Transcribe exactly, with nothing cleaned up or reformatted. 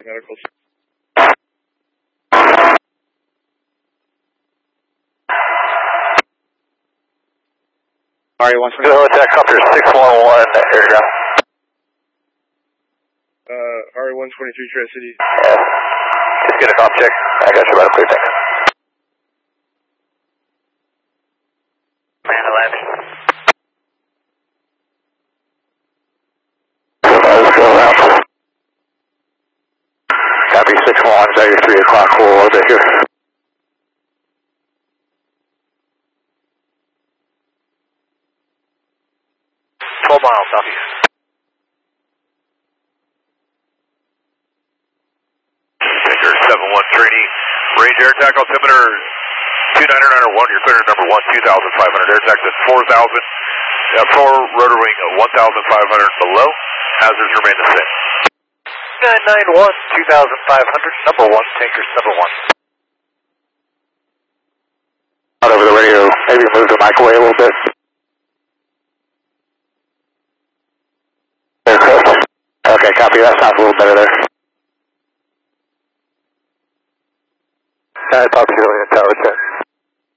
Medical. R A one twenty-three. Go attack copter six one one aircraft. Uh, R A one twenty-three Tri-City. Yeah. Just get a comp check. I got you about a clear tank. Man eleven. Let's go around. Copy six one one, is that your three o'clock? We'll load it here. twelve miles southeast. Victor seven one trainee, range air tack altimeter two nine nine one, you're clear to number one, two thousand five hundred, air tax at four thousand, uh, four rotor wing at one thousand five hundred below, hazards remain the same. nine nine one, two thousand five hundred, number one, tanker seven one. Out over the radio, maybe move the mic away a little bit. Okay, copy, that sounds a little better there. Alright, Pop Juliet, tower check.